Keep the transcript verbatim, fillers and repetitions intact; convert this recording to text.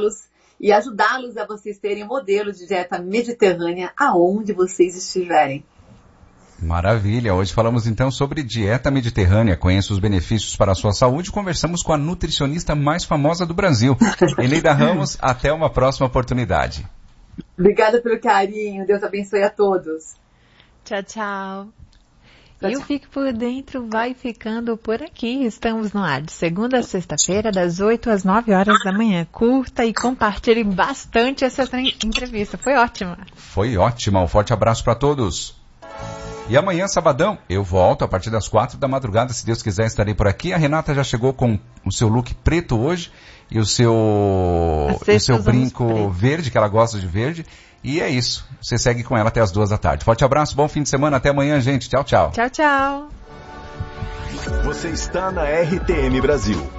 orientá-los e ajudá-los a vocês terem um modelo de dieta mediterrânea aonde vocês estiverem. Maravilha! Hoje falamos então sobre dieta mediterrânea. Conheça os benefícios para a sua saúde. Conversamos com a nutricionista mais famosa do Brasil, Eneida Ramos. Até uma próxima oportunidade. Obrigada pelo carinho. Deus abençoe a todos. Tchau, tchau. E o Fique por Dentro vai ficando por aqui. Estamos no ar de segunda a sexta-feira, das oito às nove horas da manhã. Curta e compartilhe bastante essa entrevista. Foi ótima. Foi ótima. Um forte abraço para todos. E amanhã, sabadão, eu volto a partir das quatro da madrugada. Se Deus quiser, estarei por aqui. A Renata já chegou com o seu look preto hoje e o seu, o seu brinco verde, que ela gosta de verde. E é isso. Você segue com ela até as duas da tarde. Forte abraço, bom fim de semana. Até amanhã, gente. Tchau, tchau. Tchau, tchau. Você está na R T M Brasil.